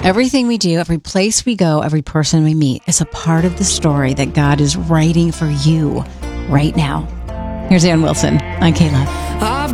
Everything we do, every place we go, every person we meet is a part of the story that God is writing for you right now. Here's Ann Wilson on K-Love.